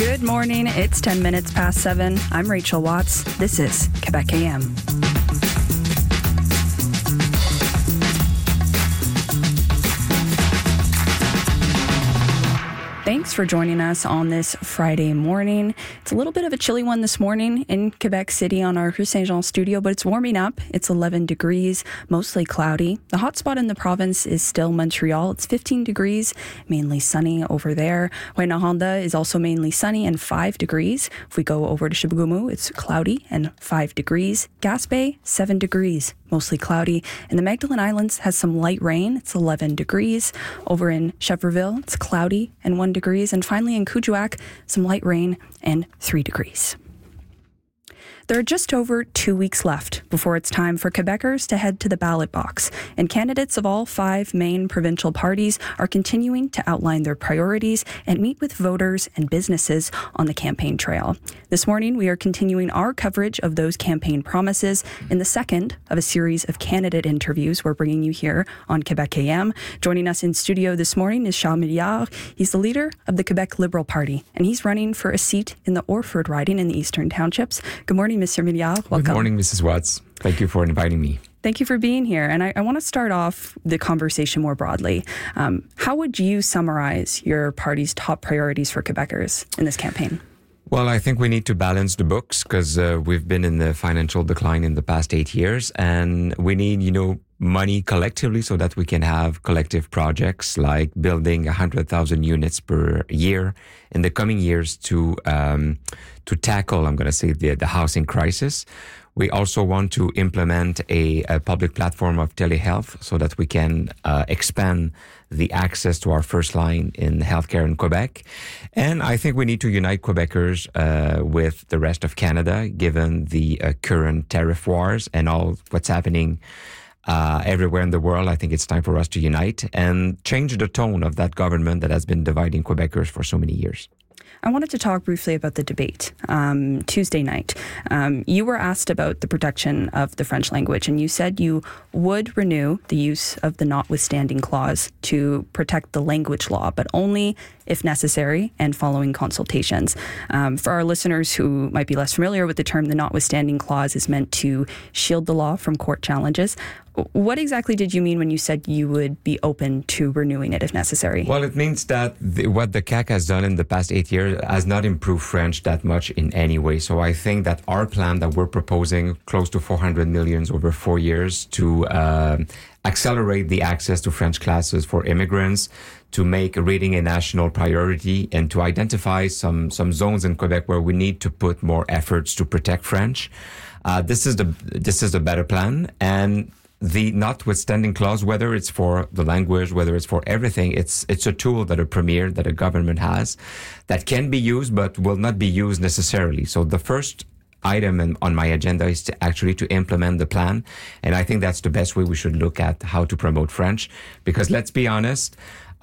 Good morning. It's 10 minutes past 7. I'm Rachel Watts. This is Quebec AM. Thanks for joining us on this Friday morning. It's a little bit of a chilly one this morning in Quebec City on our Rue Saint-Jean studio, but it's warming up. It's 11 degrees, mostly cloudy. The hot spot in the province is still Montreal. It's 15 degrees, mainly sunny over there. Rouyn-Noranda is also mainly sunny and 5 degrees. If we go over to Chibougamau, it's cloudy and 5 degrees. Gaspé, 7 degrees, mostly cloudy. And the Magdalen Islands has some light rain. It's 11 degrees. Over in Schefferville, it's cloudy and 1 degree. And finally in Kuujjuaq, some light rain and 3 degrees. There are just over 2 weeks left before it's time for Quebecers to head to the ballot box, and candidates of all 5 main provincial parties are continuing to outline their priorities and meet with voters and businesses on the campaign trail. This morning, we are continuing our coverage of those campaign promises in the second of a series of candidate interviews we're bringing you here on Quebec AM. Joining us in studio this morning is Charles Milliard. He's the leader of the Quebec Liberal Party, and he's running for a seat in the Orford riding in the Eastern Townships. Good morning, Mr. Milliard. Welcome. Good morning, Mrs. Watts. Thank you for inviting me. Thank you for being here. And I want to start off the conversation more broadly. How would you summarize your party's top priorities for Quebecers in this campaign? Well, I think we need to balance the books because we've been in the financial decline in the past 8 years, and we need, money collectively so that we can have collective projects like building 100,000 units per year in the coming years to tackle, I'm going to say, the housing crisis. We also want to implement a public platform of telehealth so that we can expand the access to our first line in healthcare in Quebec. And I think we need to unite Quebecers with the rest of Canada, given the current tariff wars and all what's happening everywhere in the world. I think it's time for us to unite and change the tone of that government that has been dividing Quebecers for so many years. I wanted to talk briefly about the debate Tuesday night. You were asked about the protection of the French language, and you said you would renew the use of the notwithstanding clause to protect the language law, but only if necessary and following consultations. For our listeners who might be less familiar with the term, the notwithstanding clause is meant to shield the law from court challenges. What exactly did you mean when you said you would be open to renewing it if necessary? Well, it means that what the CAQ has done in the past 8 years has not improved French that much in any way. So I think that our plan that we're proposing, close to 400 million over 4 years to accelerate the access to French classes for immigrants, to make reading a national priority, and to identify some zones in Quebec where we need to put more efforts to protect French. This is the better plan. And the notwithstanding clause, whether it's for the language, whether it's for everything, it's a tool that a premier, that a government has that can be used, but will not be used necessarily. So the first item on my agenda is to implement the plan. And I think that's the best way we should look at how to promote French. Because let's be honest,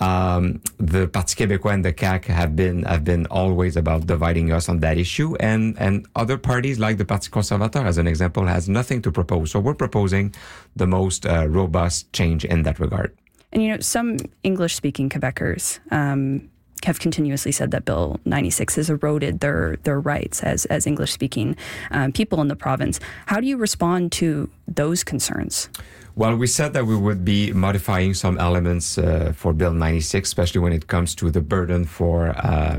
the Parti Québécois and the CAQ have been always about dividing us on that issue, and other parties like the Parti Conservateur, as an example, has nothing to propose. So we're proposing the most robust change in that regard. And some English-speaking Quebecers have continuously said that Bill 96 has eroded their rights as English-speaking people in the province. How do you respond to those concerns? Well, we said that we would be modifying some elements for Bill 96, especially when it comes to the burden for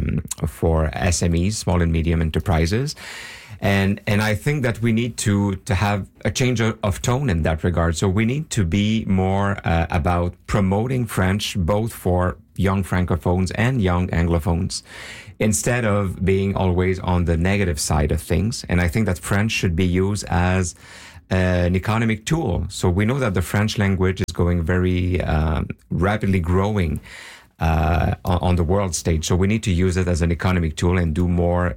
SMEs, small and medium enterprises. And I think that we need to have a change of tone in that regard. So we need to be more about promoting French, both for young Francophones and young Anglophones, instead of being always on the negative side of things. And I think that French should be used as an economic tool. So we know that the French language is going very rapidly growing on the world stage. So we need to use it as an economic tool and do more,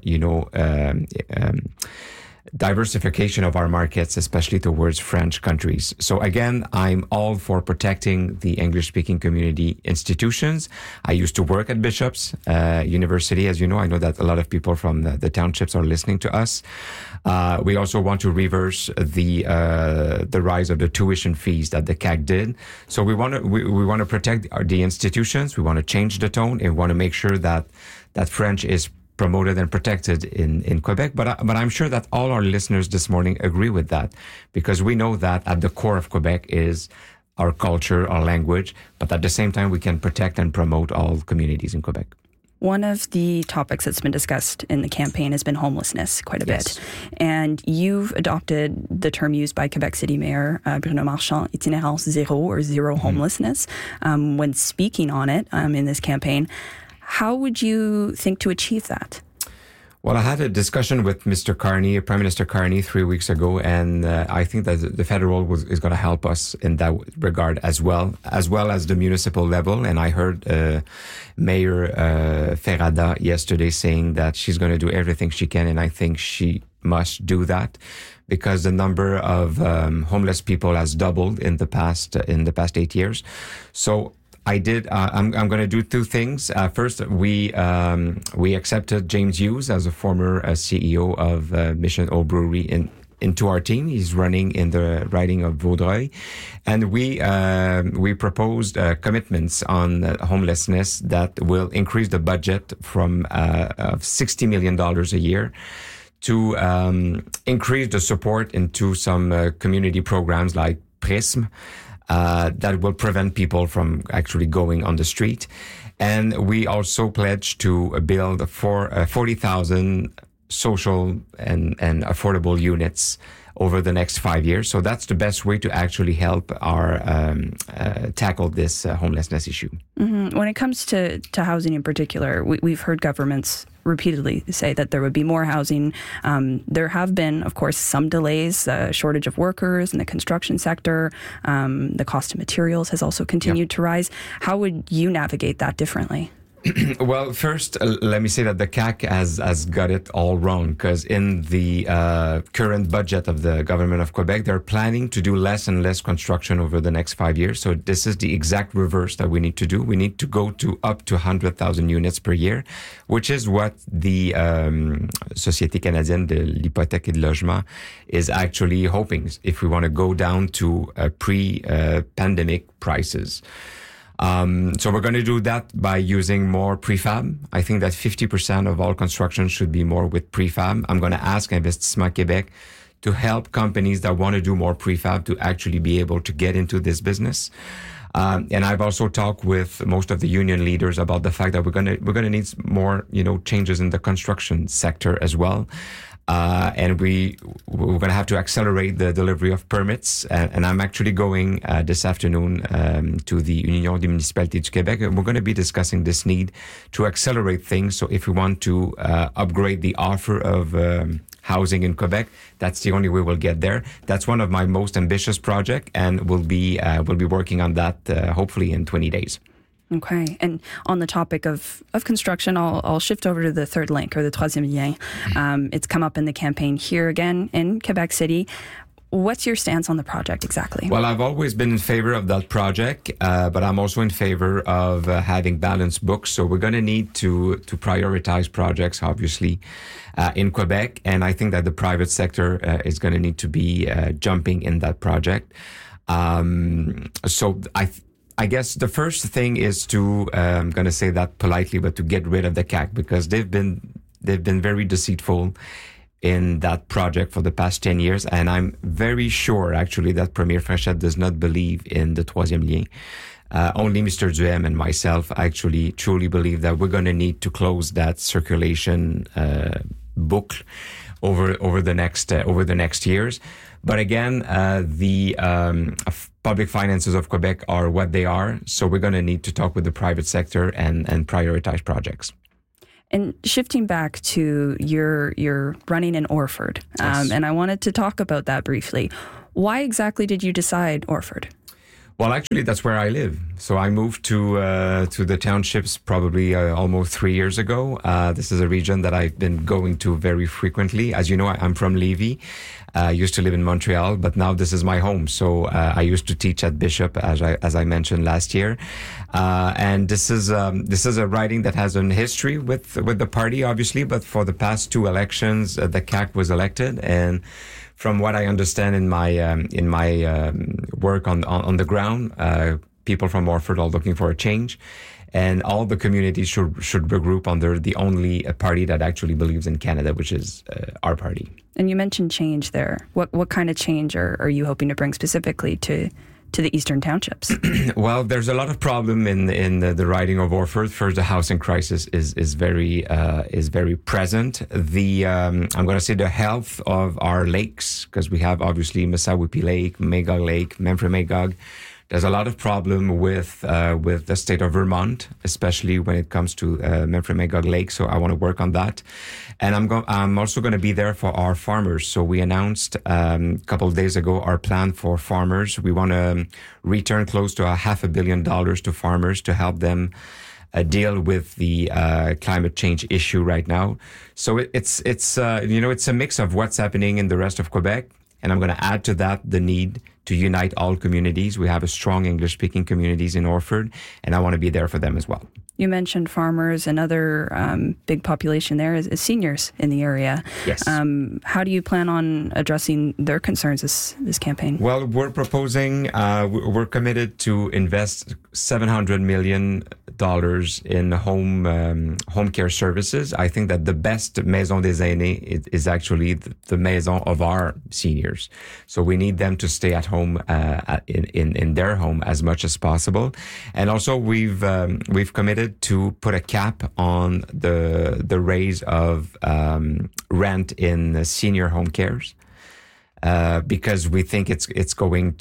diversification of our markets, especially towards French countries. So again, I'm all for protecting the English-speaking community institutions. I used to work at Bishop's University, as you know. I know that a lot of people from the townships are listening to us. We also want to reverse the rise of the tuition fees that the CAQ did. So we want to protect the institutions. We want to change the tone and want to make sure that French is promoted and protected in Quebec. But I'm sure that all our listeners this morning agree with that, because we know that at the core of Quebec is our culture, our language, but at the same time, we can protect and promote all communities in Quebec. One of the topics that's been discussed in the campaign has been homelessness quite a bit. And you've adopted the term used by Quebec City Mayor Bruno Marchand, itinérance zéro, or zero homelessness, when speaking on it in this campaign. How would you think to achieve that? Well, I had a discussion with Mr. Carney, Prime Minister Carney, 3 weeks ago, and I think that the federal is going to help us in that regard as well as the municipal level. And I heard Mayor Ferrada yesterday saying that she's going to do everything she can, and I think she must do that, because the number of homeless people has doubled in the past 8 years. So I'm going to do two things. First, we accepted James Hughes as a former CEO of Mission Old Brewery into our team. He's running in the riding of Vaudreuil, and we proposed commitments on homelessness that will increase the budget from of $60 million a year to increase the support into some community programs like Prism. That will prevent people from actually going on the street. And we also pledged to build 40,000 social and affordable units over the next 5 years. So that's the best way to actually help our tackle this homelessness issue. Mm-hmm. When it comes to housing in particular, we've heard governments repeatedly say that there would be more housing. There have been, of course, some delays, shortage of workers in the construction sector. The cost of materials has also continued to rise. How would you navigate that differently? Well, first, let me say that the CAQ has got it all wrong, because in the current budget of the government of Quebec, they're planning to do less and less construction over the next 5 years. So this is the exact reverse that we need to do. We need to go to up to 100,000 units per year, which is what the Société Canadienne de l'Hypothèque et de Logement is actually hoping, if we want to go down to pre-pandemic prices. So we're going to do that by using more prefab. I think that 50% of all construction should be more with prefab. I'm going to ask Investissement Québec to help companies that want to do more prefab to actually be able to get into this business. And I've also talked with most of the union leaders about the fact that we're going to need more, changes in the construction sector as well. And we're going to have to accelerate the delivery of permits. And I'm actually going this afternoon to the Union des Municipalités du Québec. And we're going to be discussing this need to accelerate things. So if we want to upgrade the offer of housing in Quebec, that's the only way we'll get there. That's one of my most ambitious projects, and we'll be working on that hopefully in 20 days. Okay. And on the topic of construction, I'll shift over to the third link, or the troisième lien. It's come up in the campaign here again in Quebec City. What's your stance on the project exactly? Well, I've always been in favor of that project, but I'm also in favor of having balanced books. So we're going to need to prioritize projects, obviously, in Quebec. And I think that the private sector is going to need to be jumping in that project. So I guess the first thing is to, I'm going to say that politely, but to get rid of the CAQ, because they've been very deceitful in that project for the past 10 years. And I'm very sure, actually, that Premier Frechette does not believe in the troisième lien. Only Mr. Duhem and myself actually truly believe that we're going to need to close that circulation book over the next years. But again, the public finances of Quebec are what they are, so we're going to need to talk with the private sector and prioritize projects. And shifting back to your running in Orford, Yes. And I wanted to talk about that briefly. Why exactly did you decide Orford? Well, actually, that's where I live. So I moved to the townships probably almost 3 years ago. This is a region that I've been going to very frequently. As you know, I'm from Lévis. I used to live in Montreal, but now this is my home. So I used to teach at Bishop, as I mentioned last year. And this is a riding that has a history with the party, obviously. But for the past two elections, the CAQ was elected, and from what I understand in my work on the ground, people from Orford are looking for a change. and all the communities should regroup under the only party that actually believes in Canada, which is our party. And you mentioned change there. What kind of change are you hoping to bring specifically to the Eastern Townships? Well, there's a lot of problem in the riding of Orford. First, the housing crisis is very present. I'm going to say the health of our lakes, because we have obviously Mesawippi Lake, Magog Lake, Memphremagog. There's a lot of problem with the state of Vermont, especially when it comes to Memphremagog Lake. So I want to work on that, and I'm also going to be there for our farmers. So we announced a couple of days ago our plan for farmers. We want to return close to $500 million to farmers to help them deal with the climate change issue right now. So it's a mix of what's happening in the rest of Quebec. And I'm going to add to that the need to unite all communities. We have a strong English-speaking communities in Orford, and I want to be there for them as well. You mentioned farmers. Another big population there is seniors in the area. Yes. How do you plan on addressing their concerns this campaign? Well, we're proposing, we're committed to invest $700 million in home care services. I think that the best Maison des Aînés is actually the maison of our seniors. So we need them to stay at home in their home as much as possible. And also we've committed to put a cap on the raise of rent in senior home cares because we think it's going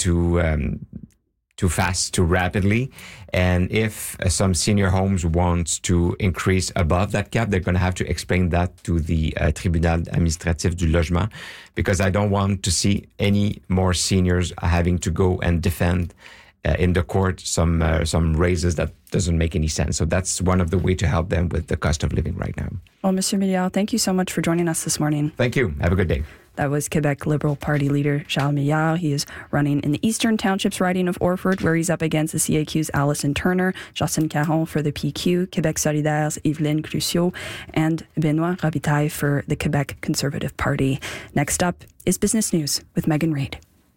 too fast, too rapidly. And if some senior homes wants to increase above that cap, they're going to have to explain that to the Tribunal Administratif du Logement, because I don't want to see any more seniors having to go and defend in the court some raises that doesn't make any sense. So that's one of the way to help them with the cost of living right now. Well, Mr. Milliard, thank you so much for joining us this morning. Thank you. Have a good day. That was Quebec Liberal Party leader Charles Milliard. He is running in the Eastern Townships riding of Orford, where he's up against the CAQ's Alison Turner, Jocelyne Caron for the PQ, Quebec Solidaire's Yveline Crucio, and Benoit Robitaille for the Quebec Conservative Party. Next up is Business News with Megan Reid.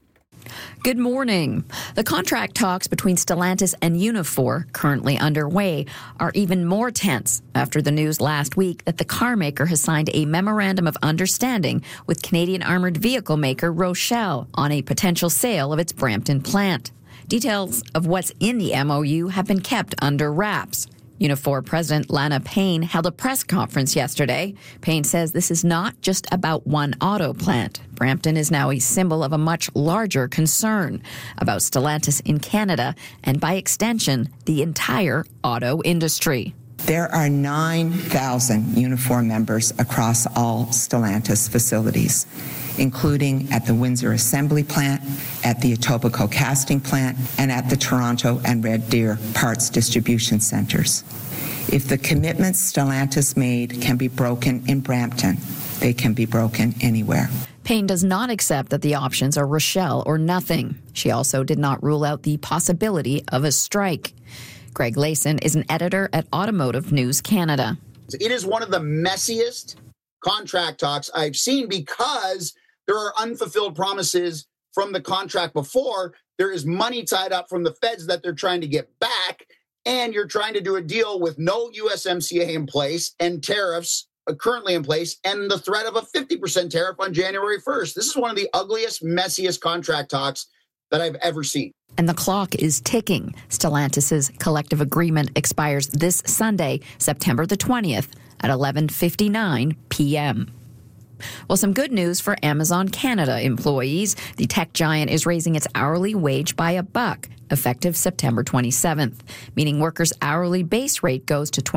Good morning. The contract talks between Stellantis and Unifor, currently underway, are even more tense after the news last week that the car maker has signed a memorandum of understanding with Canadian armored vehicle maker Rochelle on a potential sale of its Brampton plant. Details of what's in the MOU have been kept under wraps. Unifor President Lana Payne held a press conference yesterday. Payne says this is not just about one auto plant. Brampton is now a symbol of a much larger concern about Stellantis in Canada and, by extension, the entire auto industry. There are 9,000 Unifor members across all Stellantis facilities, including at the Windsor Assembly Plant, at the Etobicoke Casting Plant, and at the Toronto and Red Deer Parts Distribution Centers. If the commitments Stellantis made can be broken in Brampton, they can be broken anywhere. Payne does not accept that the options are Rochelle or nothing. She also did not rule out the possibility of a strike. Greg Layson is an editor at Automotive News Canada. It is one of the messiest contract talks I've seen because there are unfulfilled promises from the contract before. There is money tied up from the feds that they're trying to get back, and you're trying to do a deal with no USMCA in place and tariffs currently in place and the threat of a 50% tariff on January 1st. This is one of the ugliest, messiest contract talks that I've ever seen. And the clock is ticking. Stellantis' collective agreement expires this Sunday, September the 20th at 11:59 p.m. Well, some good news for Amazon Canada employees. The tech giant is raising its hourly wage by $1, effective September 27th, meaning workers' hourly base rate goes to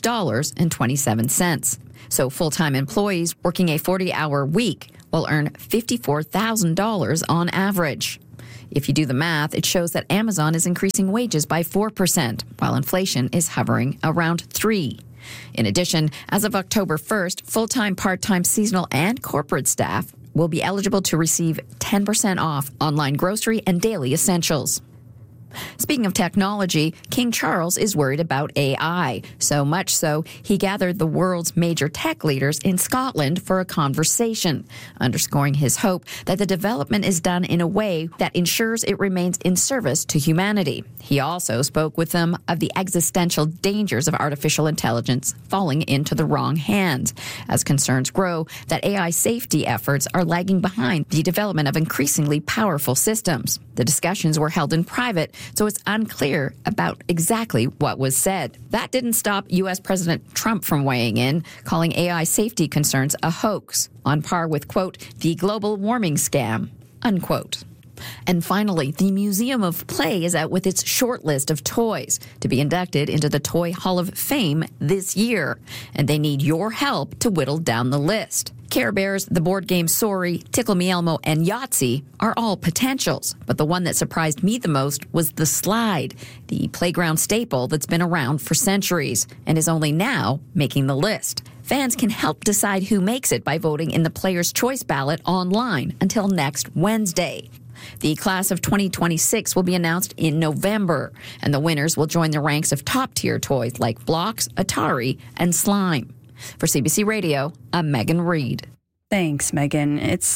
$26.27. So full-time employees working a 40-hour week will earn $54,000 on average. If you do the math, it shows that Amazon is increasing wages by 4%, while inflation is hovering around 3%. In addition, as of October 1st, full-time, part-time, seasonal, and corporate staff will be eligible to receive 10% off online grocery and daily essentials. Speaking of technology, King Charles is worried about AI. So much so, he gathered the world's major tech leaders in Scotland for a conversation, underscoring his hope that the development is done in a way that ensures it remains in service to humanity. He also spoke with them of the existential dangers of artificial intelligence falling into the wrong hands, as concerns grow that AI safety efforts are lagging behind the development of increasingly powerful systems. The discussions were held in private, so it's unclear about exactly what was said. That didn't stop U.S. President Trump from weighing in, calling AI safety concerns a hoax, on par with, quote, the global warming scam, unquote. And finally, the Museum of Play is out with its short list of toys to be inducted into the Toy Hall of Fame this year, and they need your help to whittle down the list. Care Bears, the board game Sorry, Tickle Me Elmo, and Yahtzee are all potentials, but the one that surprised me the most was the Slide, the playground staple that's been around for centuries and is only now making the list. Fans can help decide who makes it by voting in the Player's Choice ballot online until next Wednesday. The class of 2026 will be announced in November, and the winners will join the ranks of top-tier toys like Blocks, Atari, and Slime. For CBC Radio, I'm Megan Reed. Thanks, Megan. It's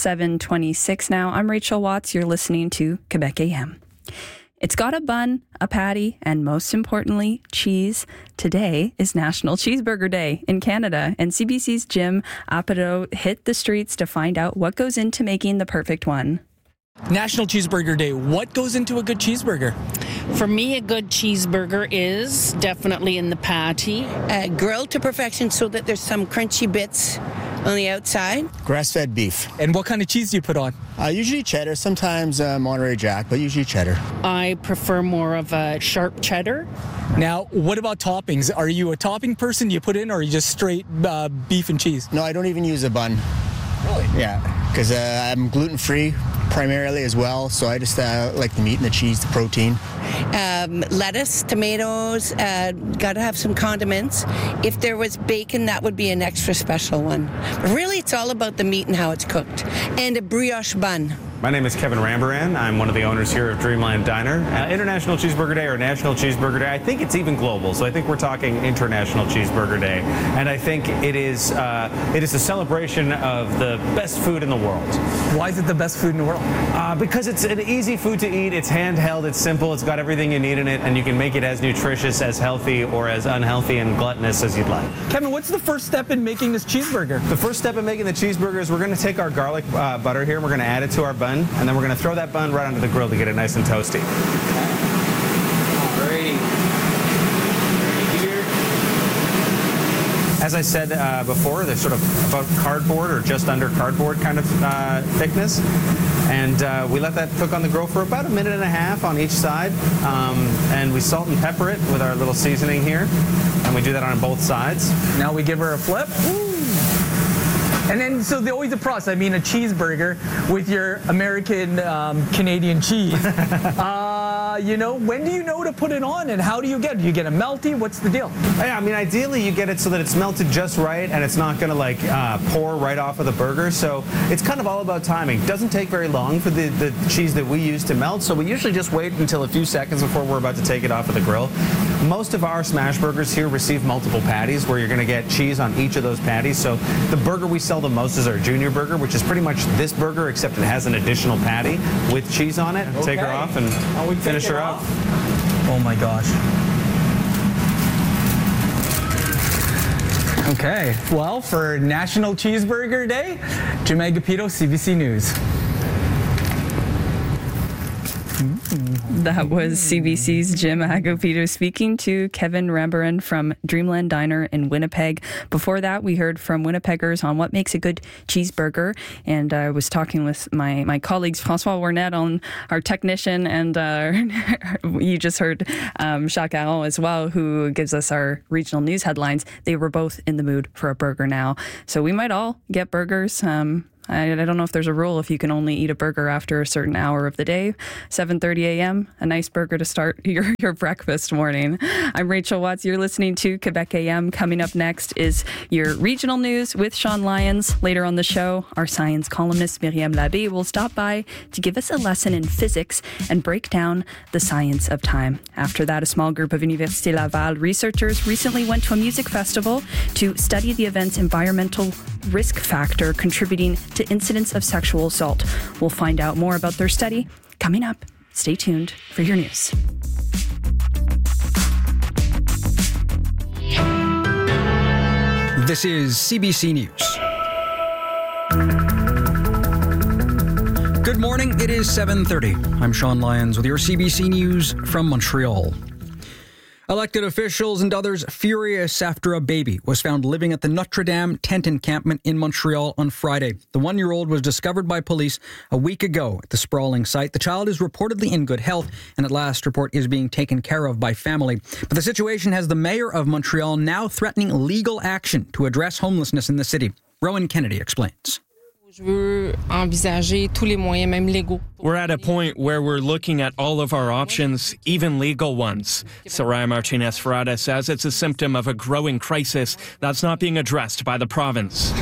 7:26 now. I'm Rachel Watts. You're listening to Quebec AM. It's got a bun, a patty, and most importantly, cheese. Today is National Cheeseburger Day in Canada, and CBC's Jim Apatow hit the streets to find out what goes into making the perfect one. National Cheeseburger Day. What goes into a good cheeseburger? For me, a good cheeseburger is definitely in the patty. Grilled to perfection so that there's some crunchy bits on the outside. Grass-fed beef. And what kind of cheese do you put on? Usually cheddar, sometimes Monterey Jack, but usually cheddar. I prefer more of a sharp cheddar. Now, what about toppings? Are you a topping person? Do you put in, or are you just straight beef and cheese? No, I don't even use a bun. Really? Yeah, because I'm gluten-free primarily as well, so I just like the meat and the cheese, the protein. Lettuce, tomatoes, got to have some condiments. If there was bacon, that would be an extra special one. But really, it's all about the meat and how it's cooked. And a brioche bun. My name is Kevin Rambaran. I'm one of the owners here of Dreamland Diner. International Cheeseburger Day or National Cheeseburger Day, I think it's even global, so I think we're talking International Cheeseburger Day. And I think it is a celebration of the best food in the world. Why is it the best food in the world? Because it's an easy food to eat, it's handheld, it's simple, it's got everything you need in it, and you can make it as nutritious, as healthy, or as unhealthy and gluttonous as you'd like. Kevin, what's the first step in making this cheeseburger? The first step in making the cheeseburger is we're going to take our garlic butter here and we're going to add it to our bun, and then we're going to throw that bun right onto the grill to get it nice and toasty. As I said before, they're sort of about cardboard or just under cardboard kind of thickness. And we let that cook on the grill for about 1.5 minutes on each side. And we salt and pepper it with our little seasoning here. And we do that on both sides. Now we give her a flip. Ooh. And then, so always the process. I mean, a cheeseburger with your American Canadian cheese. When do you know to put it on, and how do you get it? Do you get it melty? What's the deal? Yeah, I mean, ideally you get it so that it's melted just right, and it's not going to pour right off of the burger. So it's kind of all about timing. It doesn't take very long for the cheese that we use to melt. So we usually just wait until a few seconds before we're about to take it off of the grill. Most of our smash burgers here receive multiple patties, where you're going to get cheese on each of those patties. So the burger we sell the most is our junior burger, which is pretty much this burger, except it has an additional patty with cheese on it. Okay. Take her off and finish her up. Oh my gosh. Okay, well, for National Cheeseburger Day, Jim Agapito, CBC News. That was CBC's Jim Agapito speaking to Kevin Rambaran from Dreamland Diner in Winnipeg. Before that, we heard from Winnipeggers on what makes a good cheeseburger. And I was talking with my colleagues, Francois Warnett, on our technician, and you just heard Jacques Aron as well, who gives us our regional news headlines. They were both in the mood for a burger now. So we might all get burgers I don't know if there's a rule if you can only eat a burger after a certain hour of the day. 7:30 a.m., a nice burger to start your breakfast morning. I'm Rachel Watts. You're listening to Quebec AM. Coming up next is your regional news with Sean Lyons. Later on the show, our science columnist Myriam Labbé will stop by to give us a lesson in physics and break down the science of time. After that, a small group of Université Laval researchers recently went to a music festival to study the event's environmental risk factor contributing to incidents of sexual assault. We'll find out more about their study coming up. Stay tuned for your news. This is CBC News. Good morning. It is 7:30. I'm Sean Lyons with your CBC News from Montreal. Elected officials and others furious after a baby was found living at the Notre Dame tent encampment in Montreal on Friday. The 1-year-old was discovered by police a week ago at the sprawling site. The child is reportedly in good health and at last report is being taken care of by family. But the situation has the mayor of Montreal now threatening legal action to address homelessness in the city. Rowan Kennedy explains. We're at a point where we're looking at all of our options, even legal ones. Soraya Martinez-Ferrada says it's a symptom of a growing crisis that's not being addressed by the province.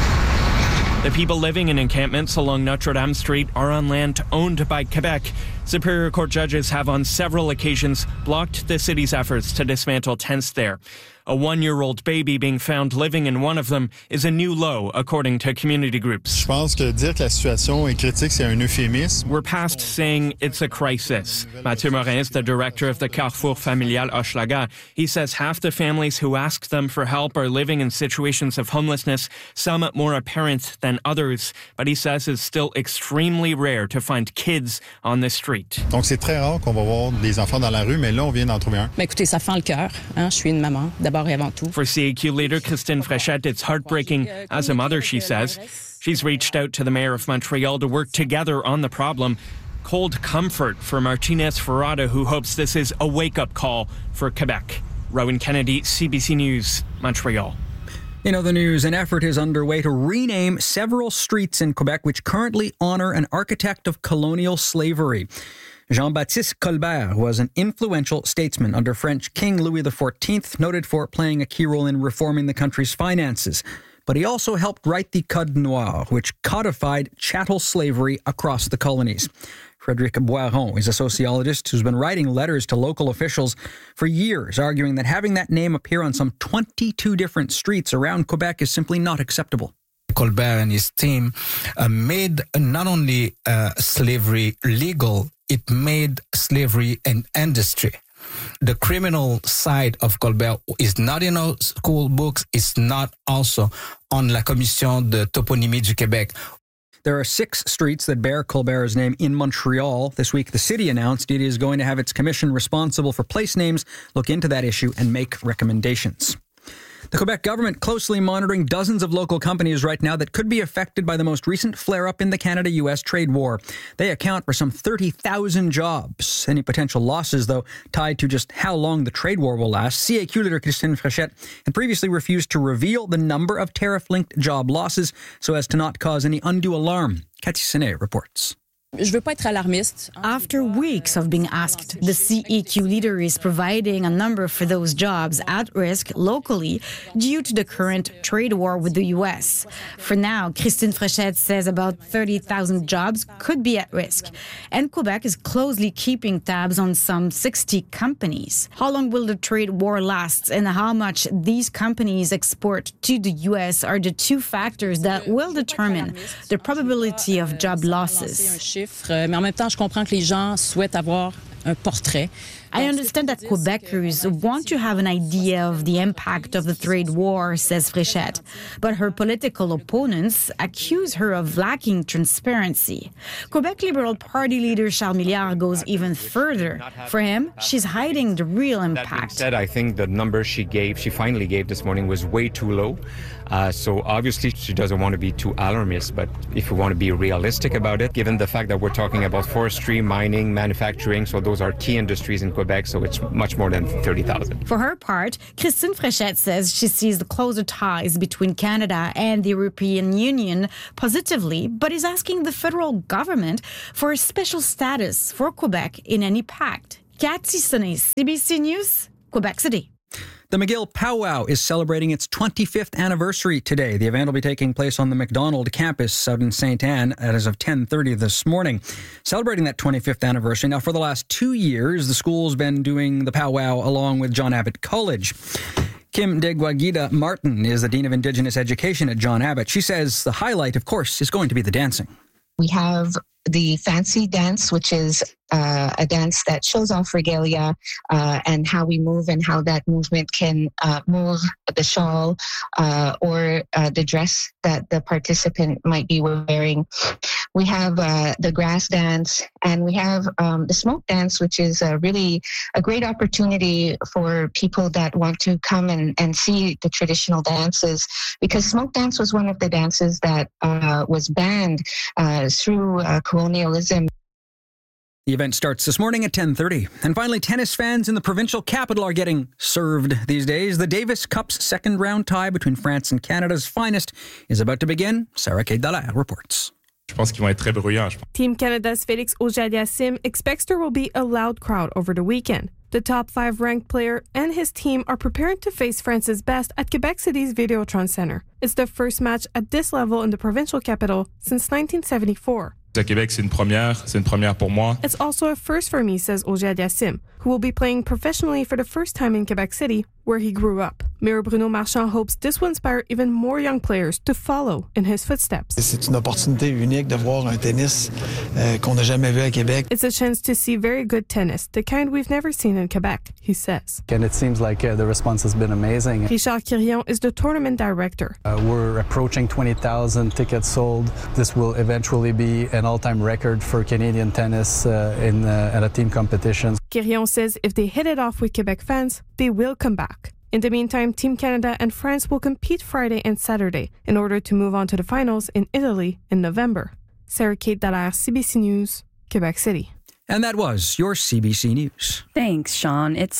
The people living in encampments along Notre Dame Street are on land owned by Quebec. Superior Court judges have on several occasions blocked the city's efforts to dismantle tents there. A 1-year-old baby being found living in one of them is a new low, according to community groups. Je pense que dire que la situation est critique, c'est un euphémisme. We're past saying it's a crisis. Mathieu Morin is the director of the Carrefour Familial Hochelaga. He says half the families who ask them for help are living in situations of homelessness, some more apparent than others. But he says it's still extremely rare to find kids on the street. Donc c'est très rare qu'on va voir des enfants dans la rue, mais là on vient d'en trouver un. Mais écoutez, ça fend le cœur. Je suis une maman. For CAQ leader Christine Fréchette, it's heartbreaking. As a mother, she says, she's reached out to the mayor of Montreal to work together on the problem. Cold comfort for Martinez-Ferrada, who hopes this is a wake-up call for Quebec. Rowan Kennedy, CBC News, Montreal. In other news, an effort is underway to rename several streets in Quebec which currently honor an architect of colonial slavery. Jean-Baptiste Colbert was an influential statesman under French King Louis XIV, noted for playing a key role in reforming the country's finances. But he also helped write the Code Noir, which codified chattel slavery across the colonies. Frédéric Boiron is a sociologist who's been writing letters to local officials for years, arguing that having that name appear on some 22 different streets around Quebec is simply not acceptable. Colbert and his team made not only slavery legal, it made slavery an industry. The criminal side of Colbert is not in our school books. It's not also on la Commission de Toponymie du Québec. There are 6 streets that bear Colbert's name in Montreal. This week, the city announced it is going to have its commission responsible for place names look into that issue and make recommendations. The Quebec government closely monitoring dozens of local companies right now that could be affected by the most recent flare-up in the Canada-US trade war. They account for some 30,000 jobs. Any potential losses, though, tied to just how long the trade war will last. CAQ leader Christine Fréchette had previously refused to reveal the number of tariff-linked job losses so as to not cause any undue alarm. Cathy Senet reports. After weeks of being asked, the CAQ leader is providing a number for those jobs at risk locally due to the current trade war with the U.S. For now, Christine Fréchette says about 30,000 jobs could be at risk, and Quebec is closely keeping tabs on some 60 companies. How long will the trade war last and how much these companies export to the U.S. are the 2 factors that will determine the probability of job losses. Mais en même temps, je comprends que les gens souhaitent avoir un portrait. I understand that Quebecers want to have an idea of the impact of the trade war, says Fréchette, but her political opponents accuse her of lacking transparency. Quebec Liberal Party leader Charles Milliard goes even further. For him, she's hiding the real impact. That being said, I think the number she finally gave this morning was way too low. So obviously she doesn't want to be too alarmist, but if we want to be realistic about it, given the fact that we're talking about forestry, mining, manufacturing, so those are key industries in Quebec, so it's much more than 30,000. For her part, Christine Fréchette says she sees the closer ties between Canada and the European Union positively, but is asking the federal government for a special status for Quebec in any pact. Cathy Sonnet, CBC News, Quebec City. The McGill Powwow is celebrating its 25th anniversary today. The event will be taking place on the McDonald campus out in St. Anne as of 10:30 this morning. Celebrating that 25th anniversary. Now, for the last 2 years, the school's been doing the powwow along with John Abbott College. Kim Deguaguida Martin is the Dean of Indigenous Education at John Abbott. She says the highlight, of course, is going to be the dancing. We have the fancy dance, which is a dance that shows off regalia and how we move and how that movement can move the shawl or the dress that the participant might be wearing. We have the grass dance, and we have the smoke dance, which is really a great opportunity for people that want to come and see the traditional dances, because smoke dance was one of the dances that was banned through colonialism. The event starts this morning at 10:30. And finally, tennis fans in the provincial capital are getting served these days. The Davis Cup's second round tie between France and Canada's finest is about to begin. Sarah Kate Dallaire reports. Je pense qu'ils vont être très bruyants. Team Canada's Félix Auger-Aliassime expects there will be a loud crowd over the weekend. The top 5 ranked player and his team are preparing to face France's best at Quebec City's Videotron Center. It's the first match at this level in the provincial capital since 1974. À Québec, c'est une première pour moi. It's also a first for me, says Auger-Aliassime, who will be playing professionally for the first time in Quebec City, where he grew up. Mayor Bruno Marchand hopes this will inspire even more young players to follow in his footsteps. C'est une opportunité unique de voir un tennis qu'on n'a jamais vu à Québec. It's a chance to see very good tennis, the kind we've never seen in Quebec, he says. And it seems like the response has been amazing. Richard Quirion is the tournament director. We're approaching 20,000 tickets sold. This will eventually be an all-time record for Canadian tennis at a team competition. Quirion says if they hit it off with Quebec fans, they will come back. In the meantime, Team Canada and France will compete Friday and Saturday in order to move on to the finals in Italy in November. Sarah Kate Dallaire, CBC News, Quebec City. And that was your CBC News. Thanks, Sean. It's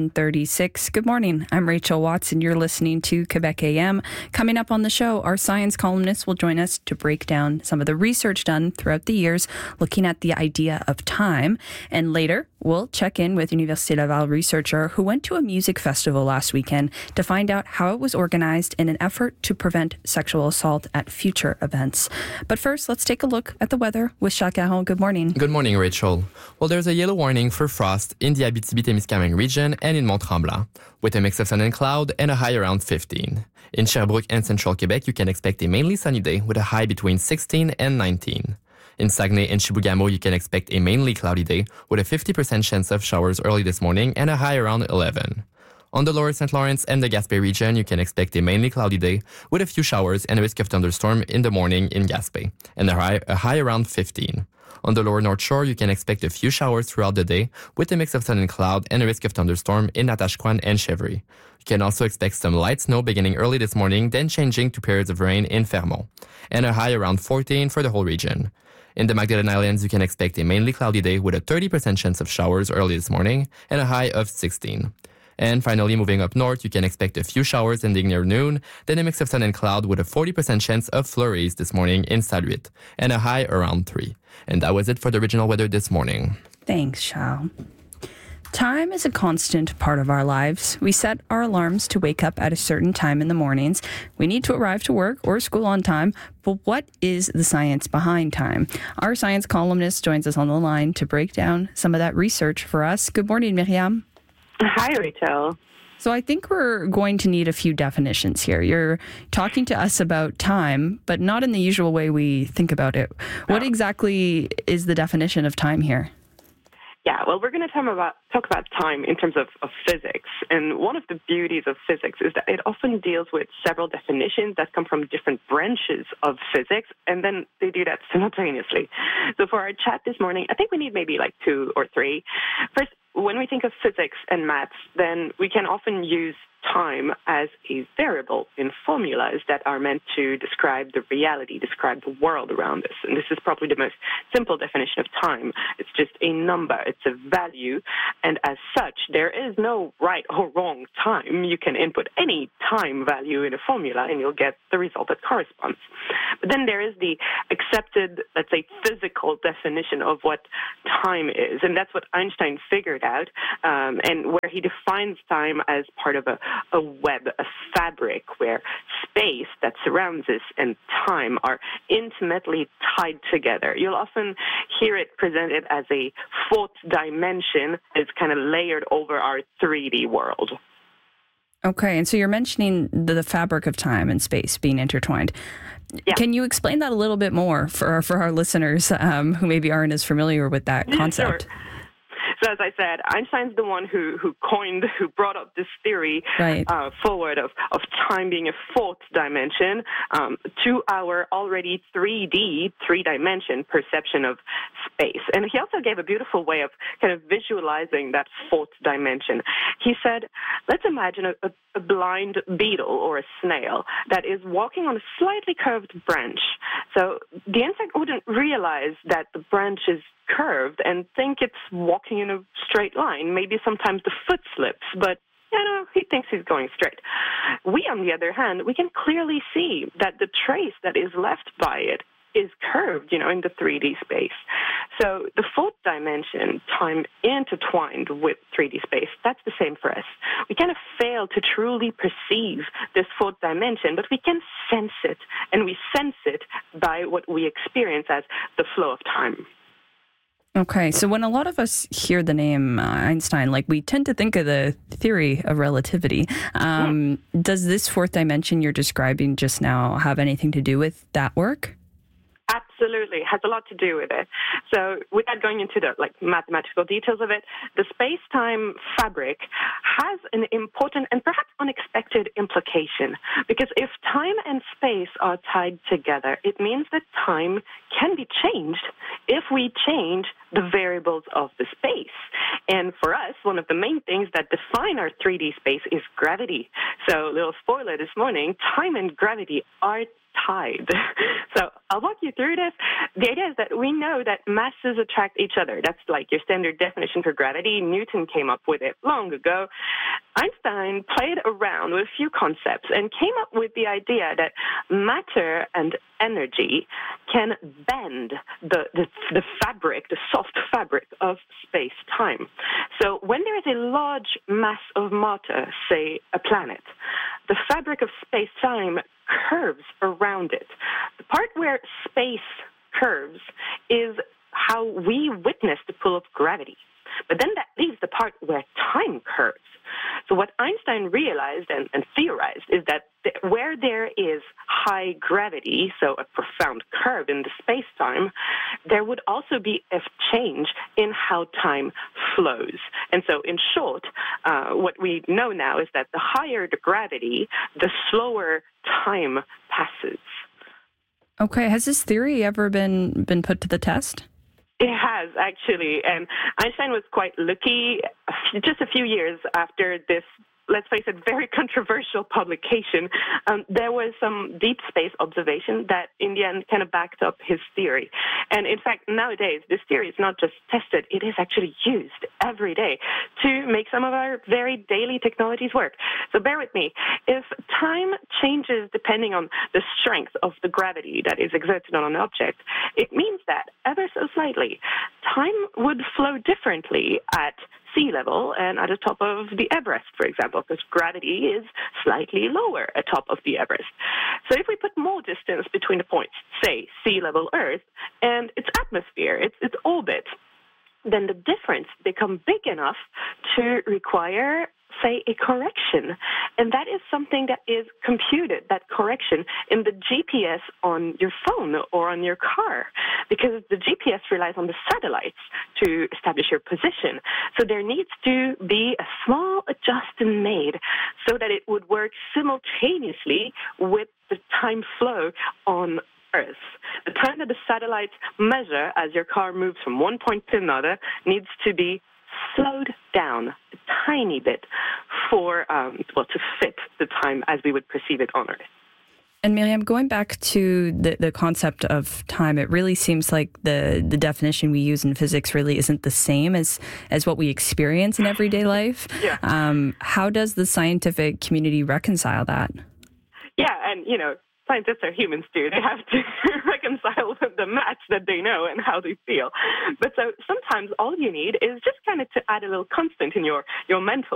7:36. Good morning. I'm Rachel Watson. You're listening to Quebec AM. Coming up on the show, our science columnist will join us to break down some of the research done throughout the years looking at the idea of time. And later, we'll check in with Université Laval researcher who went to a music festival last weekend to find out how it was organized in an effort to prevent sexual assault at future events. But first, let's take a look at the weather with Jacques Caron. Good morning. Good morning, Rachel. Well, there's a yellow warning for frost in the Abitibi-Témiscamingue region and in Mont-Tremblant, with a mix of sun and cloud and a high around 15. In Sherbrooke and Central Quebec, you can expect a mainly sunny day with a high between 16 and 19. In Saguenay and Chibougamau, you can expect a mainly cloudy day with a 50% chance of showers early this morning and a high around 11. On the lower St. Lawrence and the Gaspé region, you can expect a mainly cloudy day with a few showers and a risk of thunderstorm in the morning in Gaspé, and a high around 15. On the lower North Shore, you can expect a few showers throughout the day with a mix of sun and cloud and a risk of thunderstorm in Natashquan and Chevry. You can also expect some light snow beginning early this morning, then changing to periods of rain in Fermont, and a high around 14 for the whole region. In the Magdalen Islands, you can expect a mainly cloudy day with a 30% chance of showers early this morning and a high of 16. And finally, moving up north, you can expect a few showers ending near noon, then a mix of sun and cloud with a 40% chance of flurries this morning in Saluit, and a high around 3. And that was it for the regional weather this morning. Thanks, Charles. Time is a constant part of our lives. We set our alarms to wake up at a certain time in the mornings. We need to arrive to work or school on time. But what is the science behind time? Our science columnist joins us on the line to break down some of that research for us. Good morning, Miriam. Hi, Rachel. So I think we're going to need a few definitions here. You're talking to us about time, but not in the usual way we think about it. What exactly is the definition of time here? Yeah, well, we're going to talk about time in terms of physics. And one of the beauties of physics is that it often deals with several definitions that come from different branches of physics, and then they do that simultaneously. So for our chat this morning, I think we need maybe like 2 or 3. First, when we think of physics and maths, then we can often use time as a variable in formulas that are meant to describe the reality, describe the world around us. And this is probably the most simple definition of time. It's just a number, it's a value, and as such, there is no right or wrong time. You can input any time value in a formula and you'll get the result that corresponds. But then there is the accepted, let's say, physical definition of what time is, and that's what Einstein figured out, and where he defines time as part of a web, a fabric, where space that surrounds us and time are intimately tied together. You'll often hear it presented as a fourth dimension. It's kind of layered over our 3D world. Okay, and so you're mentioning the fabric of time and space being intertwined. Yeah. Can you explain that a little bit more for our listeners who maybe aren't as familiar with that concept? Sure. So as I said, Einstein's the one who brought up this theory forward of time being a fourth dimension to our already 3D, three-dimension perception of space. And he also gave a beautiful way of kind of visualizing that fourth dimension. He said, let's imagine a blind beetle or a snail that is walking on a slightly curved branch. So the insect wouldn't realize that the branch is curved and think it's walking in a straight line. Maybe sometimes the foot slips, but he thinks he's going straight. We, on the other hand, we can clearly see that the trace that is left by it is curved, in the 3D space. So the fourth dimension, time intertwined with 3D space, that's the same for us. We kind of fail to truly perceive this fourth dimension, but we can sense it, and we sense it by what we experience as the flow of time. Okay, so when a lot of us hear the name Einstein, we tend to think of the theory of relativity. Does this fourth dimension you're describing just now have anything to do with that work? Absolutely, it has a lot to do with it. So without going into the mathematical details of it, the space-time fabric has an important and perhaps unexpected implication, because if time and space are tied together, it means that time can be changed if we change the variables of the space. And for us, one of the main things that define our 3D space is gravity. So, little spoiler this morning, time and gravity are tied. So I'll walk you through this. The idea is that we know that masses attract each other. That's like your standard definition for gravity. Newton came up with it long ago. Einstein played around with a few concepts and came up with the idea that matter and energy can bend the fabric, the soft fabric of space-time. So when there is a large mass of matter, say a planet, the fabric of space-time curves around it. The part where space curves is how we witness the pull of gravity. But then that leaves the part where time curves. So what Einstein realized and theorized is that where there is high gravity, so a profound curve in the space-time, there would also be a change in how time flows. And so in short, what we know now is that the higher the gravity, the slower time passes. Okay, has this theory ever been put to the test? It has, actually, and Einstein was quite lucky. Just a few years after this, let's face it, very controversial publication, there was some deep space observation that in the end kind of backed up his theory. And in fact, nowadays, this theory is not just tested, it is actually used every day to make some of our very daily technologies work. So bear with me. If time changes depending on the strength of the gravity that is exerted on an object, it means that ever so slightly, time would flow differently at sea level and at the top of the Everest, for example, because gravity is slightly lower atop of the Everest. So if we put more distance between the points, say sea level Earth, and its atmosphere, its orbit, then the difference becomes big enough to require, say, a correction. And that is something that is computed, that correction, in the GPS on your phone or on your car, because the GPS relies on the satellites to establish your position. So there needs to be a small adjustment made so that it would work simultaneously with the time flow on Earth. The time that the satellites measure as your car moves from one point to another needs to be slowed down. The tiny bit for, to fit the time as we would perceive it on Earth. And Miriam, going back to the concept of time, it really seems like the definition we use in physics really isn't the same as what we experience in everyday life. Yeah. How does the scientific community reconcile that? Yeah, and, scientists are humans too. They have to reconcile the maths that they know and how they feel. But so sometimes all you need is just kind of to add a little constant in your mental